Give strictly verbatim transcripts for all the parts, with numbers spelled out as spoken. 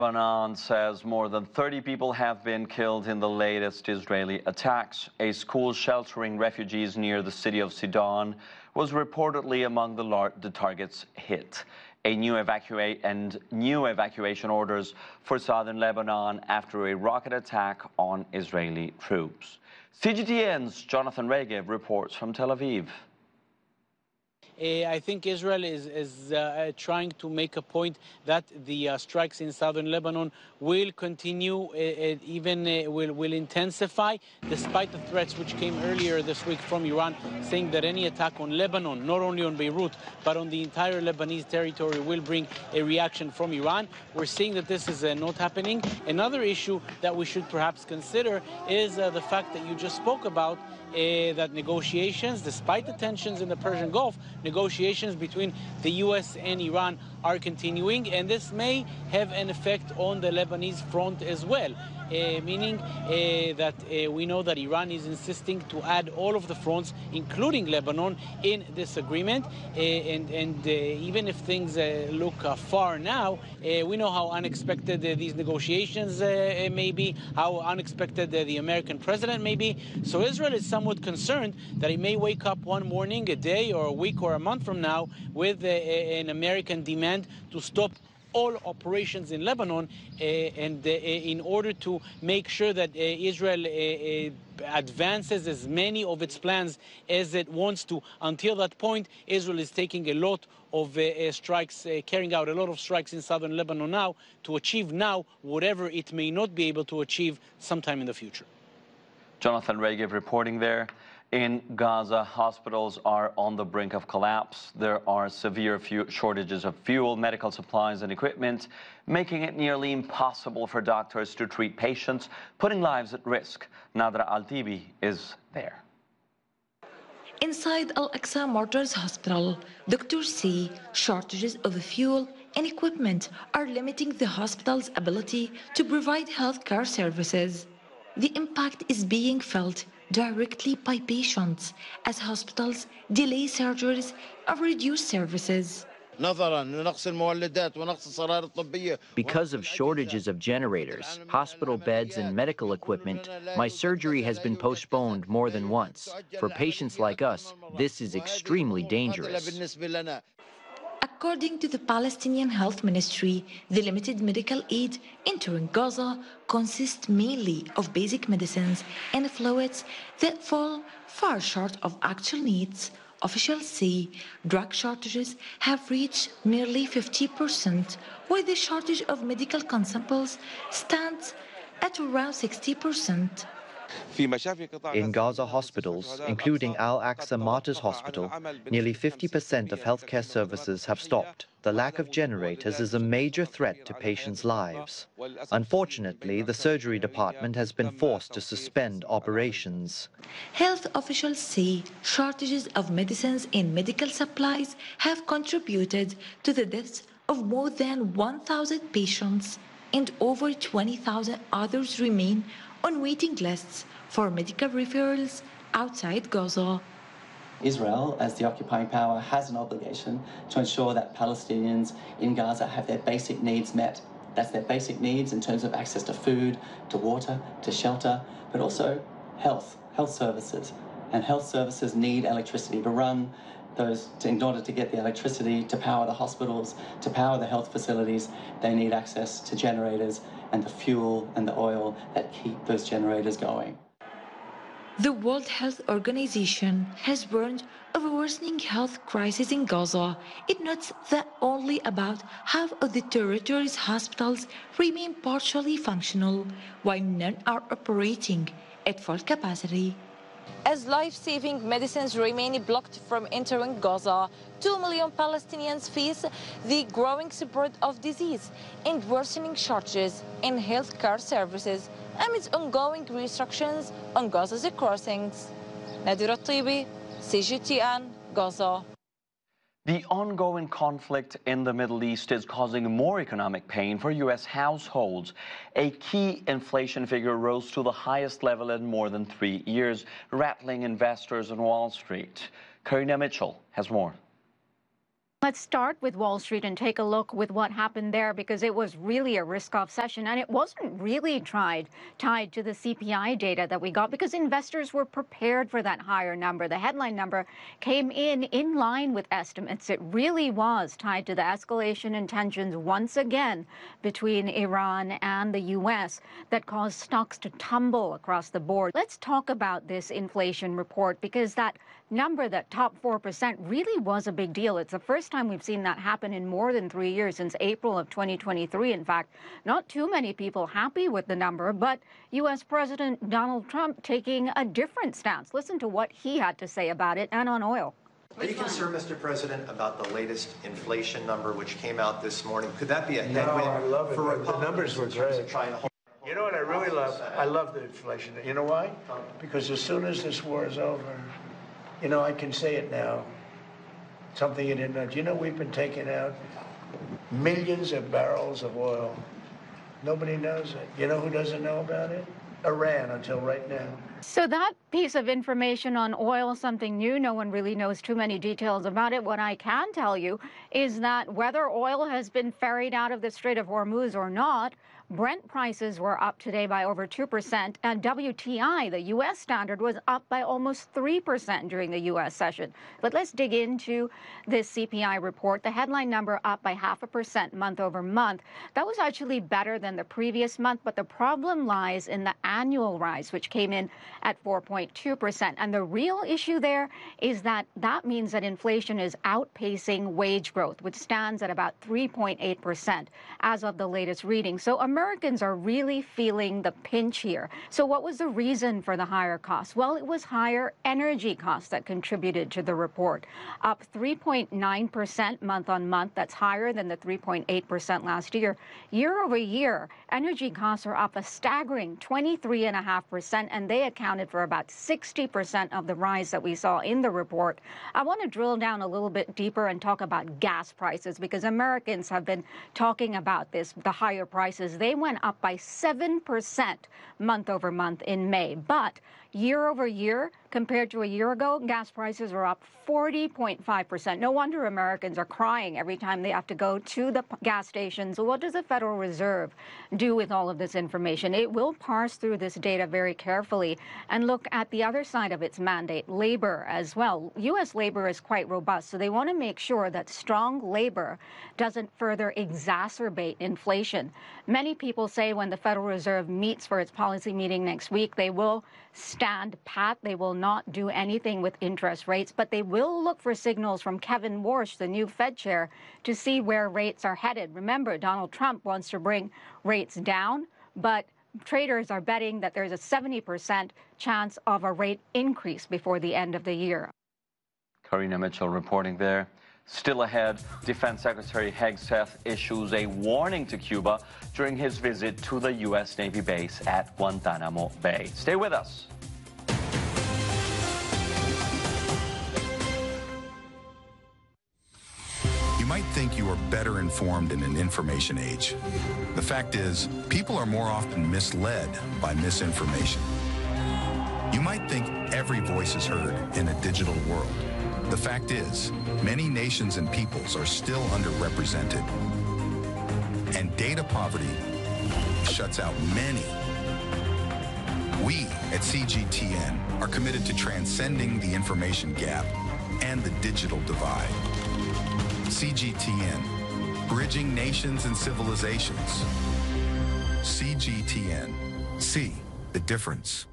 Lebanon says more than thirty people have been killed in the latest Israeli attacks. A school sheltering refugees near the city of Sidon was reportedly among the, lar the targets hit. A new evacuate and new evacuation orders for southern Lebanon after a rocket attack on Israeli troops. C G T N's Jonathan Regev reports from Tel Aviv. Uh, I think Israel is, is uh, trying to make a point that the uh, strikes in southern Lebanon will continue, uh, even uh, will, will intensify, despite the threats which came earlier this week from Iran, saying that any attack on Lebanon, not only on Beirut, but on the entire Lebanese territory, will bring a reaction from Iran. We're seeing that this is uh, not happening. Another issue that we should perhaps consider is uh, the fact that you just spoke about, Uh, that negotiations, despite the tensions in the Persian Gulf, negotiations between the U S and Iran are continuing, and this may have an effect on the Lebanese front as well, uh, meaning uh, that uh, we know that Iran is insisting to add all of the fronts, including Lebanon, in this agreement, uh, and, and uh, even if things uh, look uh, far now, uh, we know how unexpected uh, these negotiations uh, may be, how unexpected uh, the American president may be. So Israel is somewhat concerned that he may wake up one morning, a day or a week or a month from now, with uh, an American demand to stop all operations in Lebanon, uh, and uh, in order to make sure that uh, Israel uh, uh, advances as many of its plans as it wants to. Until that point, Israel is taking a lot of uh, uh, strikes, uh, carrying out a lot of strikes in southern Lebanon now to achieve now whatever it may not be able to achieve sometime in the future. Jonathan Regev reporting there. In Gaza, hospitals are on the brink of collapse. There are severe shortages of fuel, medical supplies, and equipment, making it nearly impossible for doctors to treat patients, putting lives at risk. Nadra Al-Tibi is there. Inside Al-Aqsa Martyrs Hospital, doctors say shortages of fuel and equipment are limiting the hospital's ability to provide healthcare services. The impact is being felt directly by patients as hospitals delay surgeries or reduce services. Because of shortages of generators, hospital beds, and medical equipment, my surgery has been postponed more than once. For patients like us, this is extremely dangerous. According to the Palestinian Health Ministry, the limited medical aid entering Gaza consists mainly of basic medicines and fluids that fall far short of actual needs. Officials say drug shortages have reached nearly fifty percent, while the shortage of medical consumables stands at around sixty percent. In Gaza hospitals, including Al-Aqsa Martyrs Hospital, nearly fifty percent of healthcare services have stopped. The lack of generators is a major threat to patients' lives. Unfortunately, the surgery department has been forced to suspend operations. Health officials say shortages of medicines and medical supplies have contributed to the deaths of more than one thousand patients, and over twenty thousand others remain on waiting lists for medical referrals outside Gaza. Israel, as the occupying power, has an obligation to ensure that Palestinians in Gaza have their basic needs met. That's their basic needs in terms of access to food, to water, to shelter, but also health, health services. And health services need electricity to run those, to, in order to get the electricity to power the hospitals, to power the health facilities, they need access to generators and the fuel and the oil that keep those generators going. The World Health Organization has warned of a worsening health crisis in Gaza. It notes that only about half of the territory's hospitals remain partially functional, while none are operating at full capacity. As life-saving medicines remain blocked from entering Gaza, two million Palestinians face the growing spread of disease and worsening shortages in healthcare services amid ongoing restrictions on Gaza's crossings. Nadra Al-Tibi, C G T N, Gaza. The ongoing conflict in the Middle East is causing more economic pain for U S households. A key inflation figure rose to the highest level in more than three years, rattling investors on Wall Street. Karina Mitchell has more. Let's start with Wall Street and take a look with what happened there, because it was really a risk-off session, and it wasn't really tried, tied to the C P I data that we got, because investors were prepared for that higher number. The headline number came in in line with estimates. It really was tied to the escalation in tensions once again between Iran and the U S that caused stocks to tumble across the board. Let's talk about this inflation report, because that number, that top four percent, really was a big deal. It's the first time we've seen that happen in more than three years, since April of twenty twenty-three. In fact, not too many people happy with the number, but U S President Donald Trump taking a different stance. Listen to what he had to say about it and on oil. Are you concerned, Mister President, about the latest inflation number which came out this morning? Could that be a headwind no, I love it. for The, Republicans? the numbers were great. Trying to hold you know what I really love? I love the inflation. You know why? Because as soon as this war is over, you know, I can say it now. Something you didn't know. Do you know we've been taking out millions of barrels of oil? Nobody knows it. You know who doesn't know about it? Iran, until right now. So that piece of information on oil, something new, no one really knows too many details about it. What I can tell you is that whether oil has been ferried out of the Strait of Hormuz or not, Brent prices were up today by over two percent, and W T I, the U S standard, was up by almost three percent during the U S session. But let's dig into this C P I report. The headline number up by half a percent month over month. That was actually better than the previous month, but the problem lies in the annual rise, which came in at four point two percent. And the real issue there is that that means that inflation is outpacing wage growth, which stands at about three point eight percent as of the latest reading. So Americans are really feeling the pinch here. So what was the reason for the higher costs? Well, it was higher energy costs that contributed to the report, up three point nine percent month on month. That's higher than the three point eight percent last year. Year over year, energy costs are up a staggering twenty-three point five percent, and they accounted for about sixty percent of the rise that we saw in the report. I want to drill down a little bit deeper and talk about gas prices, because Americans have been talking about this, the higher prices. They went up by seven percent month over month in May. But year over year, compared to a year ago, gas prices are up forty point five percent. No wonder Americans are crying every time they have to go to the gas stations. So what does the Federal Reserve do with all of this information? It will parse through this data very carefully and look at the other side of its mandate, labor as well. U S labor is quite robust, so they want to make sure that strong labor doesn't further exacerbate inflation. Many people say when the Federal Reserve meets for its policy meeting next week, they will stand pat. They will not do anything with interest rates, but they will look for signals from Kevin Warsh, the new Fed chair, to see where rates are headed. Remember, Donald Trump wants to bring rates down, but traders are betting that there's a seventy percent chance of a rate increase before the end of the year. Karina Mitchell reporting there. Still ahead, Defense Secretary Hegseth issues a warning to Cuba during his visit to the U S Navy base at Guantanamo Bay. Stay with us. You might think you are better informed in an information age. The fact is, people are more often misled by misinformation. You might think every voice is heard in a digital world. The fact is, many nations and peoples are still underrepresented. And data poverty shuts out many. We at C G T N are committed to transcending the information gap and the digital divide. C G T N, bridging nations and civilizations. C G T N, see the difference.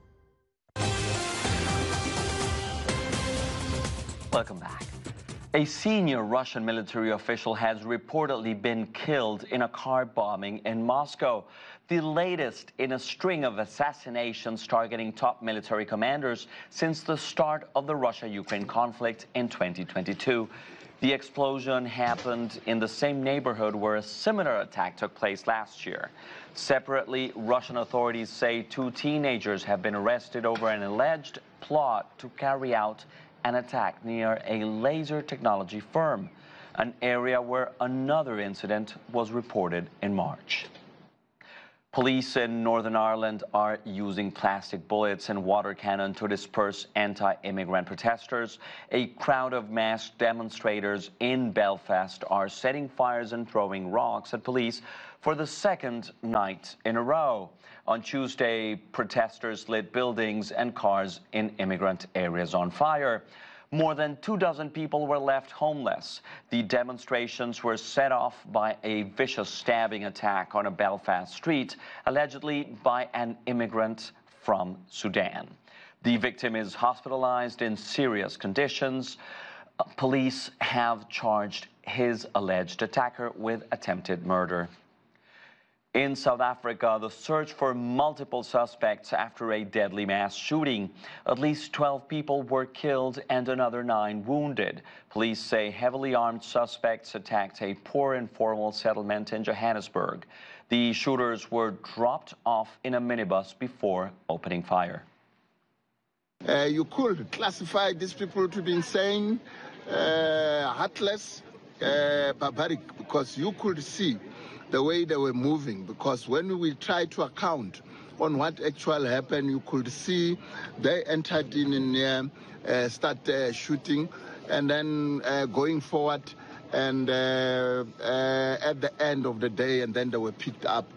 Welcome back. A senior Russian military official has reportedly been killed in a car bombing in Moscow, the latest in a string of assassinations targeting top military commanders since the start of the Russia-Ukraine conflict in twenty twenty-two. The explosion happened in the same neighborhood where a similar attack took place last year. Separately, Russian authorities say two teenagers have been arrested over an alleged plot to carry out an attack near a laser technology firm, an area where another incident was reported in March. Police in Northern Ireland are using plastic bullets and water cannon to disperse anti-immigrant protesters. A crowd of masked demonstrators in Belfast are setting fires and throwing rocks at police for the second night in a row. On Tuesday, protesters lit buildings and cars in immigrant areas on fire. More than two dozen people were left homeless. The demonstrations were set off by a vicious stabbing attack on a Belfast street, allegedly by an immigrant from Sudan. The victim is hospitalized in serious conditions. Police have charged his alleged attacker with attempted murder. In South Africa, the search for multiple suspects after a deadly mass shooting. At least twelve people were killed and another nine wounded. Police say heavily armed suspects attacked a poor informal settlement in Johannesburg. The shooters were dropped off in a minibus before opening fire. Uh, you could classify these people to be insane, uh, heartless, uh, barbaric, because you could see the way they were moving, because when we try to account on what actually happened, you could see they entered in and uh, uh, start uh, shooting, and then uh, going forward, and uh, uh, at the end of the day, and then they were picked up.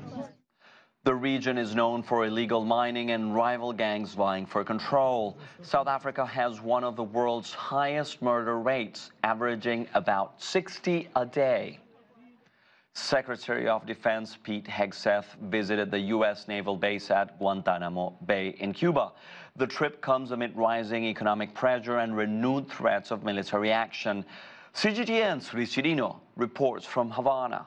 The region is known for illegal mining and rival gangs vying for control. South Africa has one of the world's highest murder rates, averaging about sixty a day. Secretary of Defense Pete Hegseth visited the U S naval base at Guantanamo Bay in Cuba. The trip comes amid rising economic pressure and renewed threats of military action. C G T N's Luis Chirino reports from Havana.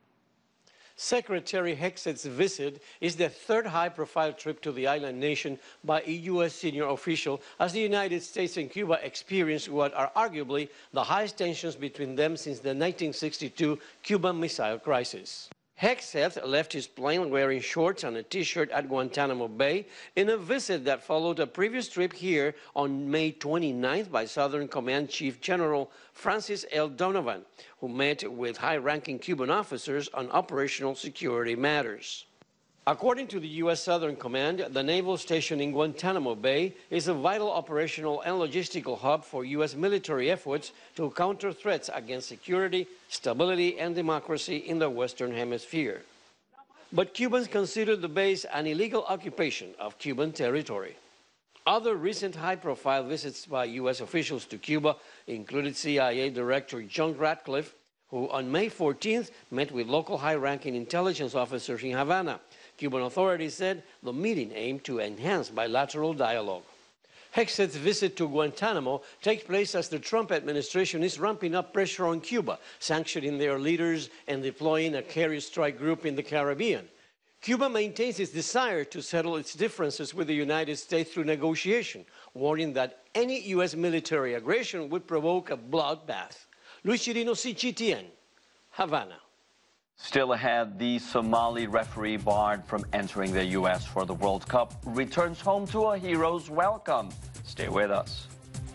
Secretary Hegseth's visit is the third high-profile trip to the island nation by a U S senior official, as the United States and Cuba experience what are arguably the highest tensions between them since the nineteen sixty-two Cuban Missile Crisis. Hegseth left his plane wearing shorts and a T-shirt at Guantanamo Bay in a visit that followed a previous trip here on May twenty-ninth by Southern Command Chief General Francis L. Donovan, who met with high-ranking Cuban officers on operational security matters. According to the U S Southern Command, the naval station in Guantanamo Bay is a vital operational and logistical hub for U S military efforts to counter threats against security, stability, and democracy in the Western Hemisphere. But Cubans consider the base an illegal occupation of Cuban territory. Other recent high-profile visits by U S officials to Cuba included C I A Director John Ratcliffe, who on May fourteenth met with local high-ranking intelligence officers in Havana. Cuban authorities said the meeting aimed to enhance bilateral dialogue. Hegseth's visit to Guantanamo takes place as the Trump administration is ramping up pressure on Cuba, sanctioning their leaders and deploying a carrier strike group in the Caribbean. Cuba maintains its desire to settle its differences with the United States through negotiation, warning that any U S military aggression would provoke a bloodbath. Luis Chirino, C G T N, Havana. Still ahead, the Somali referee barred from entering the U S for the World Cup returns home to a hero's welcome. Stay with us.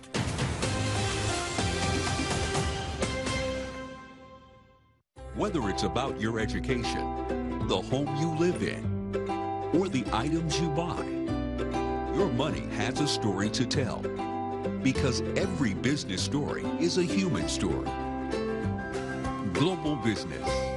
Whether it's about your education, the home you live in, or the items you buy, your money has a story to tell. Because every business story is a human story. Global Business.